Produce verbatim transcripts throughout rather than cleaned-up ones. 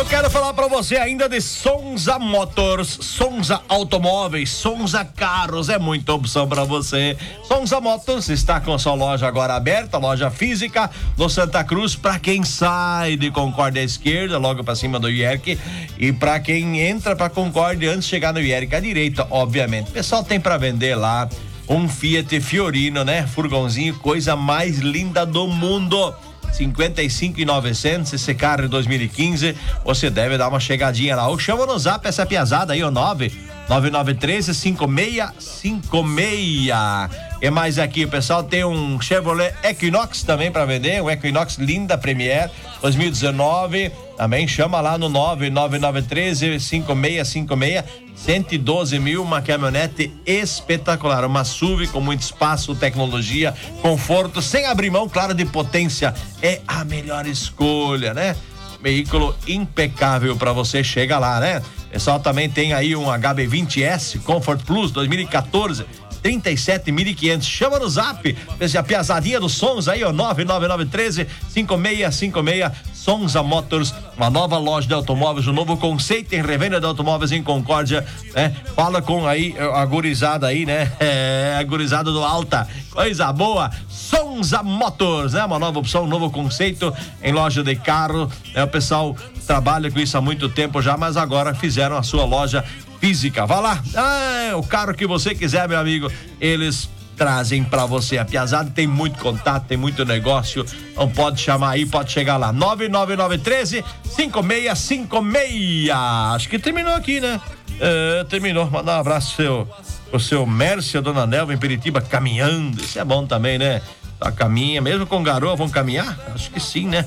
Eu quero falar pra você ainda de Sonza Motors, Sonza Automóveis, Sonza Carros, é muita opção pra você. Sonza Motors está com sua loja agora aberta, loja física no Santa Cruz, pra quem sai de Concórdia à esquerda, logo pra cima do I E R C, e pra quem entra pra Concórdia antes de chegar no I E R C à direita, obviamente. O pessoal tem pra vender lá um Fiat Fiorino, né? Furgãozinho, coisa mais linda do mundo. cinquenta e cinco mil e novecentos, esse carro de dois mil e quinze, você deve dar uma chegadinha lá, ou chama no zap essa piazada aí, o nove nove nove um três cinco seis cinco seis. E mais aqui, o pessoal tem um Chevrolet Equinox também para vender, um Equinox linda Premier dois mil e dezenove, também chama lá no nove nove nove um três cinco seis cinco seis. cento e doze mil, uma caminhonete espetacular, uma S U V com muito espaço, tecnologia, conforto, sem abrir mão, claro, de potência. É a melhor escolha, né? Veículo impecável para você, chega lá, né? Pessoal, também tem aí um H B vinte S Comfort Plus dois mil e quatorze, trinta e sete mil e quinhentos. Chama no zap, a piazadinha dos sons aí, ó, nove nove nove um três cinco seis cinco seis. Sonza Motors, uma nova loja de automóveis, um novo conceito em revenda de automóveis em Concórdia, né? Fala com aí a gurizada aí, né? É, a gurizada do Alta, coisa boa. Sonza Motors, né? Uma nova opção, um novo conceito em loja de carro, né? O pessoal trabalha com isso há muito tempo já, mas agora fizeram a sua loja física. Vá lá, ah, o carro que você quiser, meu amigo, eles trazem pra você. A piazada tem muito contato, tem muito negócio, não pode chamar aí, pode chegar lá, nove nove nove um três cinco seis cinco seis. Acho que terminou aqui, né? É, terminou, mandar um abraço pro seu, pro seu Mércio, a dona Nelva em Peritiba, caminhando, isso é bom também, né? Tá, caminha, mesmo com garoa, vão caminhar? Acho que sim, né?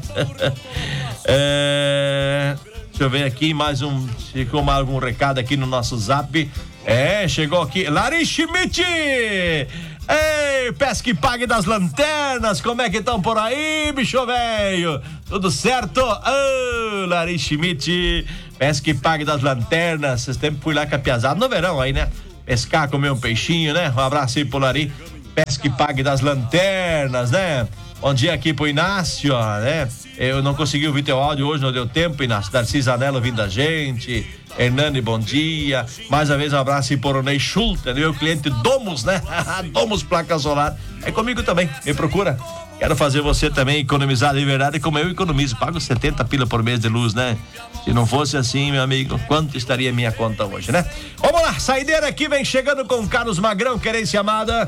é... Deixa eu ver aqui, mais um, chegou mais algum recado aqui no nosso zap. É, chegou aqui, Lari Schmidt! Ei, Pesca e Pague das Lanternas, como é que estão por aí, bicho velho? Tudo certo? Ô, oh, Lari Schmidt, Pesca e Pague das Lanternas, vocês tempos fui lá com a piazada no verão aí, né? Pescar, comer um peixinho, né? Um abraço aí pro Lari, Pesca e Pague das Lanternas, né? Bom dia aqui pro Inácio, né? Eu não consegui ouvir teu áudio hoje, não deu tempo, Inácio. Darcy Zanello vindo da gente. Hernani, bom dia. Mais uma vez um abraço aí pro Ney Schulte, meu cliente Domus, né? Domus Placa Solar. É comigo também, me procura. Quero fazer você também economizar de verdade como eu economizo. Pago setenta pila por mês de luz, né? Se não fosse assim, meu amigo, quanto estaria minha conta hoje, né? Vamos lá, saideira aqui, vem chegando com Carlos Magrão, querência amada.